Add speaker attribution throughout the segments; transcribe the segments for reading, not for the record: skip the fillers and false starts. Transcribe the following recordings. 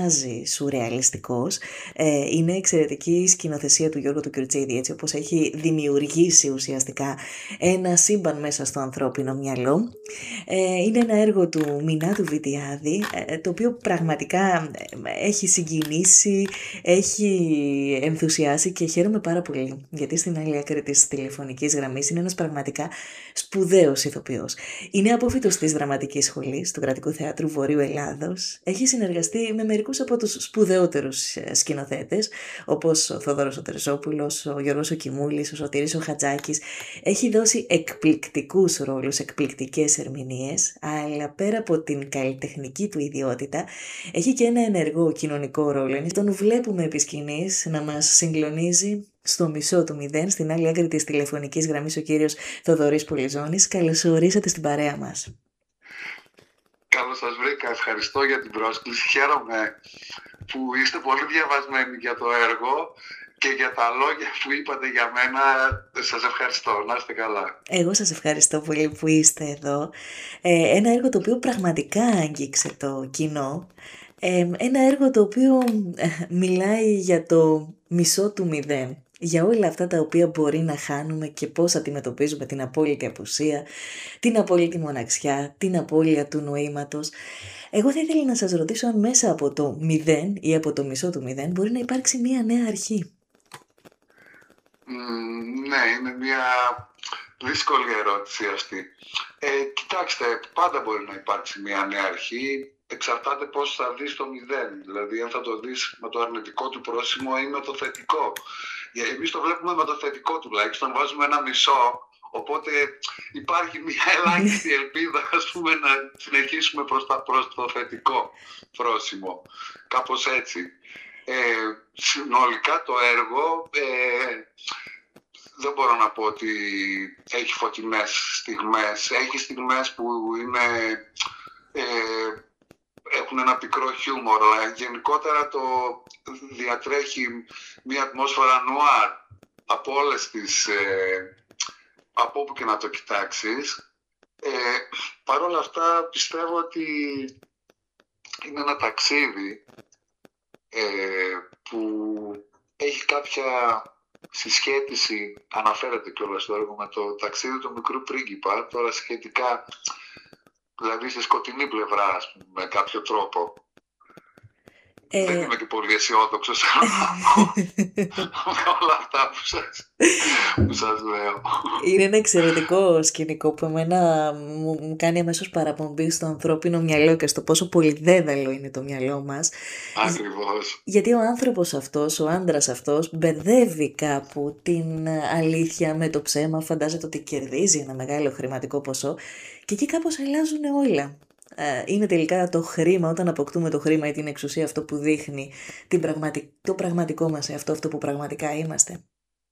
Speaker 1: μοιάζει σουρεαλιστικός. Είναι εξαιρετική η σκηνοθεσία του Γιώργου του Κιουρτσίδη, έτσι όπως έχει δημιουργήσει ουσιαστικά ένα σύμπαν μέσα στο ανθρώπινο μυαλό. Είναι ένα έργο του Μινά του Βιτιάδη, το οποίο πραγματικά έχει συγκινήσει, έχει ενθουσιάσει και χαίρομαι πάρα πολύ, γιατί στην άλλη άκρη της τηλεφωνικής γραμμής είναι ένας πραγματικά σπουδαίος ηθοποιός. Είναι απόφοιτος της Δραματικής Σχολής του Κρατικού Θεάτρου Βορείου Ελλάδος. Έχει συνεργαστεί με μερικούς από τους σπουδαιότερους σκηνοθέτες, όπως ο Θόδωρος ο Τερζόπουλος, ο Γιώργος ο Κιμούλης, ο Σωτήρης ο Χατζάκης. Έχει δώσει εκπληκτικούς ρόλους, εκπληκτικές ερμηνείες, αλλά πέρα από την καλλιτεχνική του ιδιότητα, έχει και ένα ενεργό κοινωνικό ρόλο. Τον βλέπουμε επί σκηνής να μας συγκλονίζει στο μισό του μηδέν, στην άλλη άκρη της τηλεφωνικής γραμμής, ο κύριος Θοδωρής Πολυζώνης. Καλώς ορίσατε στην παρέα μας.
Speaker 2: Καλώς σας βρήκα. Ευχαριστώ για την πρόσκληση. Χαίρομαι που είστε πολύ διαβασμένοι για το έργο και για τα λόγια που είπατε για μένα. Σας ευχαριστώ. Να είστε καλά.
Speaker 1: Εγώ σας ευχαριστώ πολύ που είστε εδώ. Ένα έργο το οποίο πραγματικά άγγιξε το κοινό. Ένα έργο το οποίο μιλάει για το μισό του μηδέν. Για όλα αυτά τα οποία μπορεί να χάνουμε και πώς αντιμετωπίζουμε την απόλυτη απουσία, την απόλυτη μοναξιά, την απώλεια του νοήματος. Εγώ θα ήθελα να σας ρωτήσω αν μέσα από το μηδέν ή από το μισό του μηδέν μπορεί να υπάρξει μια νέα αρχή.
Speaker 2: Ναι, είναι μια δύσκολη ερώτηση αυτή. Κοιτάξτε, πάντα μπορεί να υπάρξει μια νέα αρχή. Εξαρτάται πώς θα δεις το μηδέν. Δηλαδή, αν θα το δεις με το αρνητικό του πρόσημο ή με το θετικό. Εμείς το βλέπουμε με το θετικό τουλάχιστον, βάζουμε ένα μισό. Οπότε υπάρχει μια ελάχιστη ελπίδα, ας πούμε, να συνεχίσουμε προς το θετικό πρόσημο. Κάπως έτσι. Συνολικά το έργο δεν μπορώ να πω ότι έχει φωτεινές στιγμές. Έχει στιγμές που είναι... έχουν ένα πικρό χιούμορ, αλλά γενικότερα το διατρέχει μια ατμόσφαιρα νουάρ από όλες τις... από όπου και να το κοιτάξεις. Παρ' όλα αυτά πιστεύω ότι είναι ένα ταξίδι που έχει κάποια συσχέτιση, αναφέρεται κιόλας στο έργο, με το ταξίδι του μικρού πρίγκιπα, τώρα σχετικά, δηλαδή στη σκοτεινή πλευρά, ας πούμε, με κάποιο τρόπο. Δεν είμαι και πολύ αισιόδοξος με όλα αυτά που σας λέω.
Speaker 1: Είναι ένα εξαιρετικό σκηνικό που εμένα μου κάνει αμέσως παραπομπή στο ανθρώπινο μυαλό και στο πόσο πολυδέδαλο είναι το μυαλό μας.
Speaker 2: Ακριβώς.
Speaker 1: Γιατί ο άνθρωπος αυτός, ο άντρας αυτός, μπερδεύει κάπου την αλήθεια με το ψέμα, φαντάζεται ότι κερδίζει ένα μεγάλο χρηματικό ποσό και εκεί κάπως αλλάζουν όλα. Είναι τελικά το χρήμα, όταν αποκτούμε το χρήμα ή την εξουσία, αυτό που δείχνει το πραγματικό μας εαυτό, αυτό που πραγματικά είμαστε.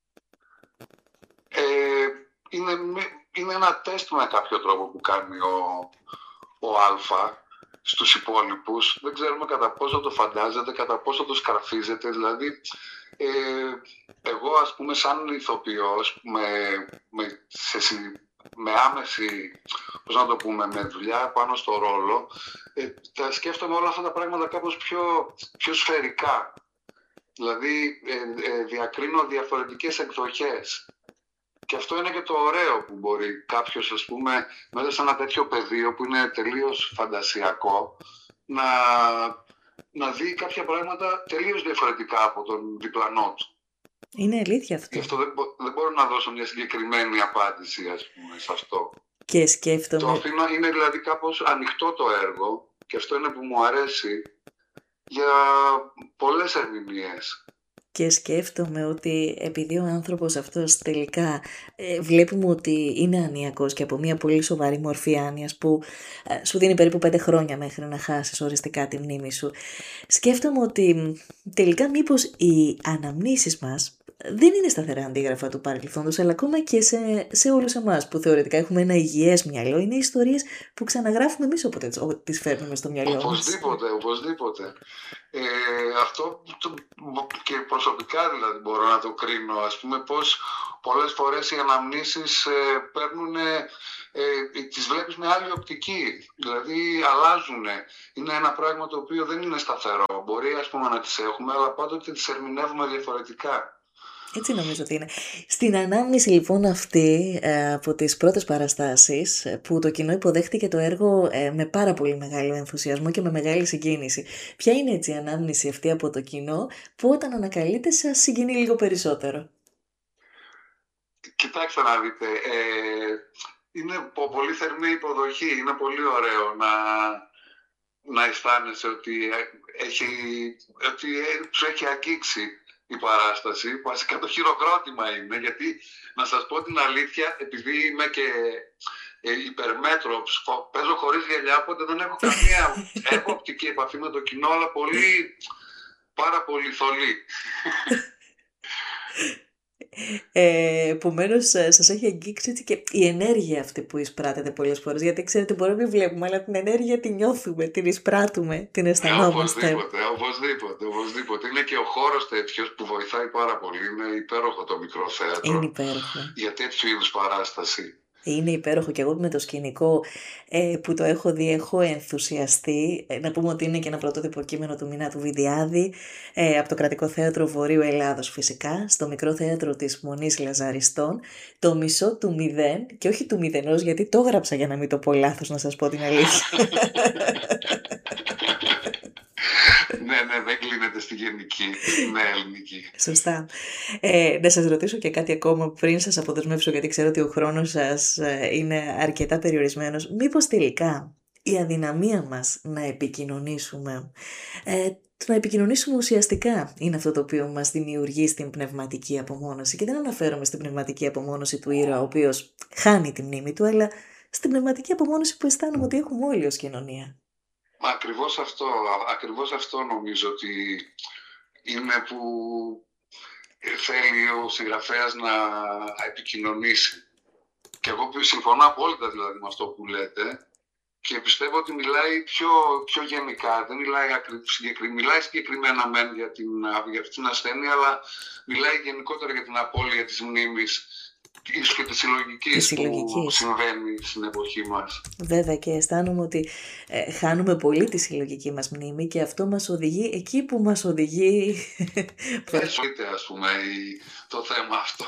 Speaker 2: Είναι ένα τεστ με κάποιο τρόπο που κάνει ο Α στους υπόλοιπους. Δεν ξέρουμε κατά πόσο το φαντάζεται, κατά πόσο το σκαρφίζεται. Δηλαδή, εγώ, ας πούμε, σαν ηθοποιός, με άμεση, πώς να το πούμε, με δουλειά πάνω στο ρόλο, τα σκέφτομαι όλα αυτά τα πράγματα κάπως πιο σφαιρικά. Δηλαδή, διακρίνω διαφορετικές εκδοχές. Και αυτό είναι και το ωραίο που μπορεί κάποιος, ας πούμε, μέσα σε ένα τέτοιο πεδίο που είναι τελείως φαντασιακό, να δει κάποια πράγματα τελείως διαφορετικά από τον διπλανό του.
Speaker 1: Είναι αλήθεια αυτό.
Speaker 2: Γι' αυτό δεν μπορώ να δώσω μια συγκεκριμένη απάντηση, ας πούμε, σε αυτό.
Speaker 1: Και σκέφτομαι...
Speaker 2: Το αφήνω, είναι δηλαδή κάπως ανοιχτό το έργο και αυτό είναι που μου αρέσει για πολλές ερμηνείες.
Speaker 1: Και σκέφτομαι ότι επειδή ο άνθρωπος αυτός τελικά βλέπουμε ότι είναι ανιακός και από μια πολύ σοβαρή μορφή άνοιας που σου δίνει περίπου 5 χρόνια μέχρι να χάσεις οριστικά τη μνήμη σου, σκέφτομαι ότι τελικά μήπως οι αναμνήσεις μας δεν είναι σταθερά αντίγραφα του παρελθόντος, αλλά ακόμα και σε όλους εμάς που θεωρητικά έχουμε ένα υγιές μυαλό, είναι ιστορίες που ξαναγράφουμε εμείς όποτε τις φέρνουμε στο μυαλό μας.
Speaker 2: Οπωσδήποτε. Αυτό και προσωπικά δηλαδή μπορώ να το κρίνω, ας πούμε, πως πολλές φορές οι αναμνήσεις παίρνουν τις βλέπεις με άλλη οπτική. Δηλαδή αλλάζουν. Είναι ένα πράγμα το οποίο δεν είναι σταθερό. Μπορεί, ας πούμε, να τις έχουμε, αλλά πάντοτε τις ερμηνεύουμε διαφορετικά.
Speaker 1: Έτσι νομίζω ότι είναι. Στην ανάμνηση λοιπόν αυτή από τις πρώτες παραστάσεις που το κοινό υποδέχτηκε το έργο με πάρα πολύ μεγάλο ενθουσιασμό και με μεγάλη συγκίνηση. Ποια είναι έτσι η ανάμνηση αυτή από το κοινό που όταν ανακαλείτε σας συγκινεί λίγο περισσότερο?
Speaker 2: Κοιτάξτε να δείτε, είναι πολύ θερμή υποδοχή, είναι πολύ ωραίο να αισθάνεσαι ότι σου έχει αγγίξει η παράσταση. Βασικά το χειροκρότημα είναι, γιατί να σας πω την αλήθεια, επειδή είμαι και υπερμέτρο, παίζω χωρίς γυαλιά, οπότε δεν έχω καμία έχω οπτική επαφή με το κοινό, αλλά πάρα πολύ θολή.
Speaker 1: Επομένως σας έχει αγγίξει έτσι και η ενέργεια αυτή που εισπράτεται πολλές φορές, γιατί ξέρετε μπορεί να μην βλέπουμε, αλλά την ενέργεια την νιώθουμε, την εισπράττουμε, την αισθανόμαστε.
Speaker 2: Οπωσδήποτε. Είναι και ο χώρος τέτοιος που βοηθάει πάρα πολύ. Είναι υπέροχο το μικρό θέατρο.
Speaker 1: Είναι υπέροχο.
Speaker 2: Για τέτοιου είδους παράσταση.
Speaker 1: Είναι υπέροχο και εγώ με το σκηνικό που το έχω δει έχω ενθουσιαστεί. Να πούμε ότι είναι και ένα πρωτότυπο κείμενο του Μινάτου Βιντιάδη από το Κρατικό Θέατρο Βορείου Ελλάδος φυσικά, στο Μικρό Θέατρο της Μονής Λαζαριστών, το μισό του 0 και όχι του μηδενός, γιατί το έγραψα για να μην το πω λάθος, να σας πω την αλήθεια.
Speaker 2: Ναι, δεν κλείνεται στη γενική, είναι ελληνική.
Speaker 1: Σωστά. Να σας ρωτήσω και κάτι ακόμα πριν σας αποδεσμεύσω, γιατί ξέρω ότι ο χρόνος σας είναι αρκετά περιορισμένος. Μήπως τελικά η αδυναμία μας να επικοινωνήσουμε, να επικοινωνήσουμε ουσιαστικά είναι αυτό το οποίο μας δημιουργεί στην πνευματική απομόνωση? Και δεν αναφέρομαι στην πνευματική απομόνωση του ήρωα, ο οποίος χάνει τη μνήμη του, αλλά στην πνευματική απομόνωση που αισθάνομαι ότι έχουμε όλοι ως κοινωνία.
Speaker 2: Ακριβώς αυτό νομίζω ότι είναι που θέλει ο συγγραφέας να επικοινωνήσει. Και εγώ συμφωνώ απόλυτα δηλαδή με αυτό που λέτε και πιστεύω ότι μιλάει πιο γενικά, δεν μιλάει συγκεκριμένα για αυτή την ασθένεια, αλλά μιλάει γενικότερα για την απώλεια της μνήμης, ίσως και της συλλογικής που συμβαίνει στην εποχή μας.
Speaker 1: Βέβαια, και αισθάνομαι ότι χάνουμε πολύ τη συλλογική μας μνήμη και αυτό μας οδηγεί εκεί που μας οδηγεί.
Speaker 2: Πέσοτε, ας πούμε, το θέμα αυτό.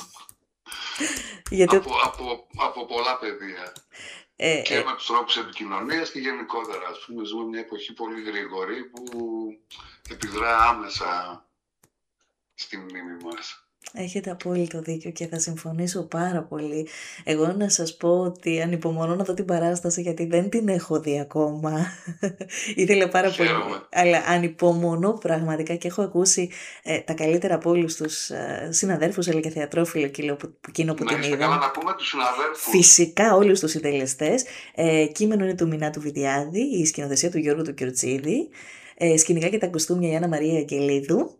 Speaker 1: Γιατί...
Speaker 2: από πολλά πεδία. Και με τους τρόπους επικοινωνίας και γενικότερα. Ας πούμε, ζούμε μια εποχή πολύ γρήγορη που επιδρά άμεσα στη μνήμη μας.
Speaker 1: Έχετε απόλυτο δίκιο και θα συμφωνήσω πάρα πολύ. Εγώ να σας πω ότι ανυπομονώ να δω την παράσταση, γιατί δεν την έχω δει ακόμα. Ήθελα πάρα πολύ. Αλλά ανυπομονώ πραγματικά και έχω ακούσει τα καλύτερα από όλους τους συναδέρφους, αλλά και θεατρόφιλο εκείνο που την είδα.
Speaker 2: Καλά να πούμε τους συναδέρφους.
Speaker 1: Φυσικά όλους τους συντελεστές. Κείμενο είναι του Μινάτου Βιντιάδη, η σκηνοθεσία του Γιώργου του Κιουρτσίδη. Σκηνικά και τα κοστούμια η Άννα Μαρία Αγγελίδου.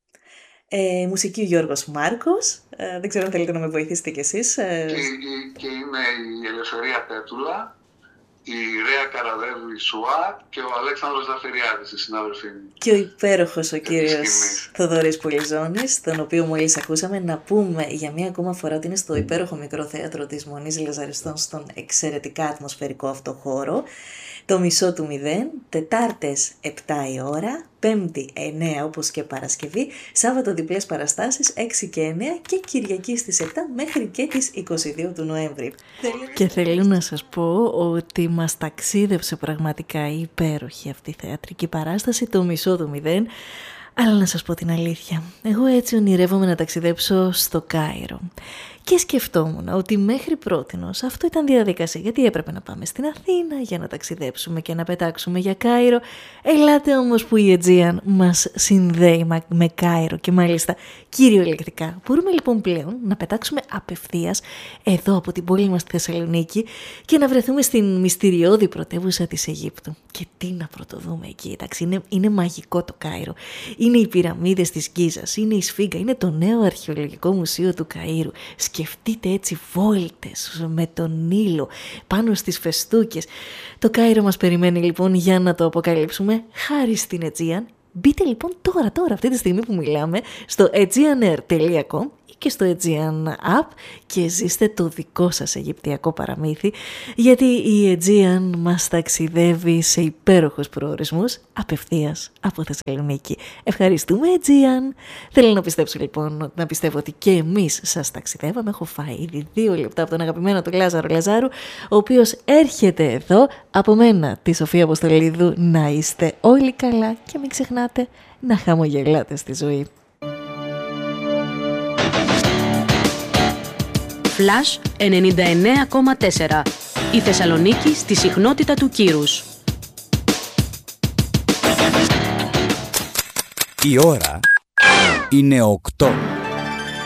Speaker 1: Μουσική ο Γιώργος Μάρκος. Δεν ξέρω αν θέλετε να με βοηθήσετε κι εσείς.
Speaker 2: Και είναι η Ελευθερία Τέτουλα, η Ρέα Καραδέλη Σουά και ο Αλέξανδρος Ζαφυριάδης, οι συνάδελφοί μου.
Speaker 1: Και ο υπέροχος ο κύριος Θοδωρής Πολυζώνης, τον οποίο μόλις ακούσαμε. Να πούμε για μία ακόμα φορά ότι είναι στο υπέροχο Μικρό Θέατρο της Μονής Λαζαριστών, στον εξαιρετικά ατμοσφαιρικό αυτό χώρο. Το μισό του 0, Τετάρτες 7 η ώρα, Πέμπτη 9 όπως και Παρασκευή, Σάββατο διπλές παραστάσεις 6 και 9 και Κυριακή στις 7 μέχρι και τις 22 του Νοέμβρη. Και θέλω να σας πω ότι μας ταξίδευσε πραγματικά η υπέροχη αυτή η θεατρική παράσταση, το μισό του 0. Αλλά να σας πω την αλήθεια, εγώ έτσι ονειρεύομαι να ταξιδέψω στο Κάιρο. Και σκεφτόμουν ότι μέχρι πρότινος αυτό ήταν διαδικασία, γιατί έπρεπε να πάμε στην Αθήνα για να ταξιδέψουμε και να πετάξουμε για Κάιρο. Ελάτε όμως που η Aegean μας συνδέει με Κάιρο και μάλιστα κυριολεκτικά. Μπορούμε λοιπόν πλέον να πετάξουμε απευθείας εδώ από την πόλη μας στη Θεσσαλονίκη και να βρεθούμε στην μυστηριώδη πρωτεύουσα της Αιγύπτου. Και τι να πρωτοδούμε εκεί, εντάξει, είναι μαγικό το Κάιρο. Είναι οι πυραμίδες της Γκίζας, είναι η Σφίγγα, είναι το νέο αρχαιολογικό μουσείο του Καΐρου. Σκεφτείτε έτσι βόλτες με τον Νείλο πάνω στις φεστούκες. Το Κάιρο μας περιμένει λοιπόν για να το αποκαλύψουμε χάρη στην Aegean. Μπείτε λοιπόν τώρα αυτή τη στιγμή που μιλάμε στο aegeanair.com και στο Aegean App και ζήστε το δικό σας αιγυπτιακό παραμύθι, γιατί η Aegean μας ταξιδεύει σε υπέροχους προορισμούς απευθείας από Θεσσαλονίκη. Ευχαριστούμε Aegean! Θέλω να πιστέψω λοιπόν, να πιστεύω ότι και εμείς σας ταξιδεύαμε. Έχω φάει ήδη 2 λεπτά από τον αγαπημένο του Λάζαρο Λαζάρου, ο οποίος έρχεται εδώ. Από μένα, τη Σοφία Αποστολίδου, να είστε όλοι καλά και μην ξεχνάτε να χαμογελάτε στη ζωή.
Speaker 3: Flash 99,4. Η Θεσσαλονίκη στη συχνότητα του κύρους.
Speaker 4: Η ώρα είναι 8.